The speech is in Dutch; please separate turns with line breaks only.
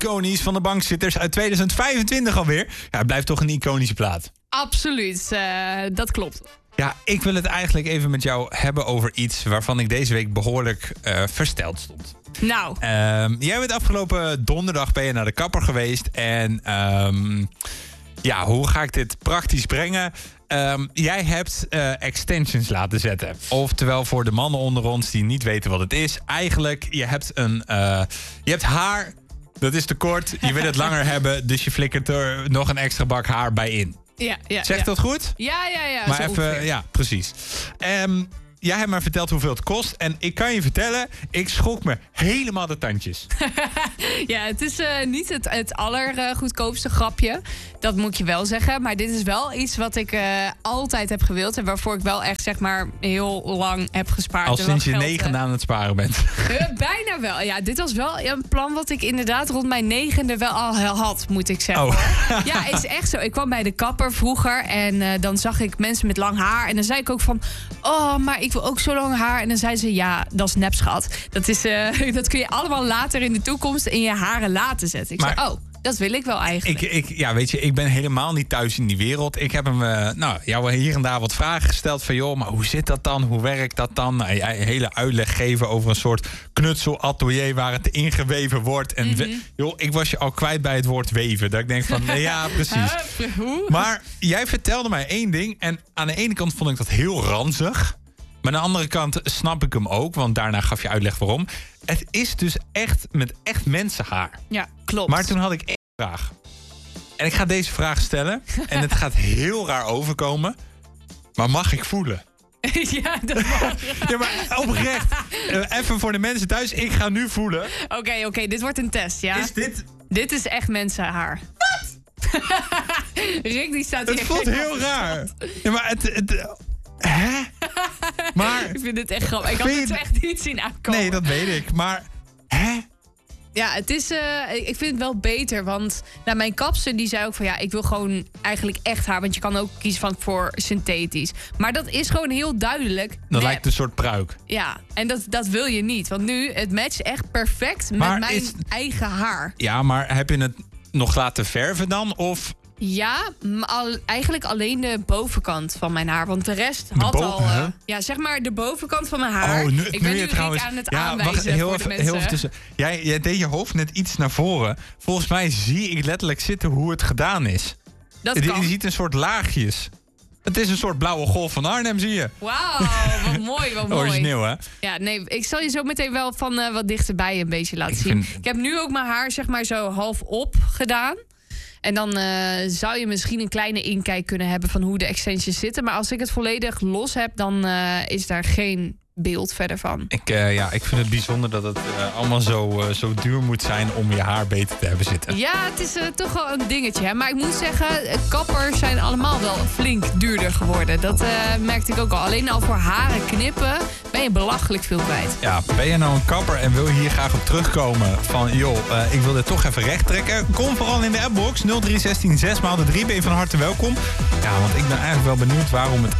iconisch van de bankzitters uit 2025 alweer. Ja, het blijft toch een iconische plaat.
Absoluut, dat klopt.
Ja, ik wil het eigenlijk even met jou hebben over iets waarvan ik deze week behoorlijk versteld stond.
Nou.
Jij bent afgelopen donderdag ben je naar de kapper geweest. En ja, hoe ga ik dit praktisch brengen? Jij hebt extensions laten zetten. Oftewel voor de mannen onder ons die niet weten wat het is. Eigenlijk, je hebt haar, dat is te kort. Je wil het langer hebben, dus je flikkert er nog een extra bak haar bij in.
Ja,
Zegt dat goed?
Ja.
Maar
zo
even,
ongeveer.
ja, precies. Jij hebt maar verteld hoeveel het kost. En ik kan je vertellen, ik schrok me helemaal de tandjes.
Ja, het is niet het allergoedkoopste grapje. Dat moet je wel zeggen. Maar dit is wel iets wat ik altijd heb gewild. En waarvoor ik wel echt, zeg maar, heel lang heb gespaard.
Al
En
sinds je
wat geld,
9 aan het sparen bent.
Bijna wel. Ja, dit was wel een plan wat ik inderdaad rond mijn 9e wel al had, moet ik zeggen.
Oh.
Ja, is echt zo. Ik kwam bij de kapper vroeger en dan zag ik mensen met lang haar. En dan zei ik ook van, oh, maar ik wil ook zo lang haar. En dan zei ze, ja, dat is nep, schat. Dat kun je allemaal later in de toekomst in je haren laten zetten. Ik zei, oh, dat wil ik wel eigenlijk.
Ja, weet je, ik ben helemaal niet thuis in die wereld. Ik heb hem jou hier en daar wat vragen gesteld van, joh, maar hoe zit dat dan? Hoe werkt dat dan? Nou, jij hele uitleg geven over een soort knutselatelier waar het ingeweven wordt. En joh, ik was je al kwijt bij het woord weven. Dat ik denk van, ja, precies. Maar jij vertelde mij één ding. En aan de ene kant vond ik dat heel ranzig. Maar aan de andere kant snap ik hem ook. Want daarna gaf je uitleg waarom. Het is dus echt met echt mensenhaar.
Ja, klopt.
Maar toen had ik één vraag. En ik ga deze vraag stellen. En het gaat heel raar overkomen. Maar mag ik voelen?
Ja, dat mag.
Ja, maar oprecht. Even voor de mensen thuis. Ik ga nu voelen.
Oké, dit wordt een test, ja?
Is dit...
Dit is echt mensenhaar. Wat? Rick, die staat hier.
Het voelt heel raar. Ja, maar hè? Maar...
Ik vind het echt grappig. Ik had het echt niet zien aankomen.
Nee, dat weet ik. Maar... hè?
Ja, het is, ik vind het wel beter. Want mijn kapster die zei ook van, ja, ik wil gewoon eigenlijk echt haar. Want je kan ook kiezen voor synthetisch. Maar dat is gewoon heel duidelijk.
Dat lijkt een soort pruik.
Ja, en dat wil je niet. Want nu, het matcht echt perfect met mijn eigen haar.
Ja, maar heb je het nog laten verven dan? Of...
Ja, eigenlijk alleen de bovenkant van mijn haar. Want de rest had al... ja, zeg maar de bovenkant van mijn haar.
Oh,
ik ben nu trouwens aan het aanwijzen wacht,
heel
voor
even,
de mensen.
heel even tussen. Jij deed je hoofd net iets naar voren. Volgens mij zie ik letterlijk zitten hoe het gedaan is.
Dat kan.
Je ziet een soort laagjes. Het is een soort blauwe golf van Arnhem, zie je.
Wauw, wat mooi, wat mooi.
Origineel, hè?
Ja, nee, ik zal je zo meteen wel van wat dichterbij een beetje laten zien. Ik heb nu ook mijn haar zeg maar zo half op gedaan. En dan zou je misschien een kleine inkijk kunnen hebben van hoe de extensions zitten. Maar als ik het volledig los heb, dan is daar geen beeld verder van.
Ik vind het bijzonder dat het allemaal zo duur moet zijn om je haar beter te hebben zitten.
Ja, het is toch wel een dingetje. Hè? Maar ik moet zeggen, kappers zijn allemaal wel flink duurder geworden. Dat merkte ik ook al. Alleen al voor haren knippen ben je belachelijk veel kwijt.
Ja, ben je nou een kapper en wil je hier graag op terugkomen van, joh, ik wil dit toch even recht trekken? Kom vooral in de appbox 0316 6 maal de 3 ben je van harte welkom. Ja, want ik ben eigenlijk wel benieuwd waarom het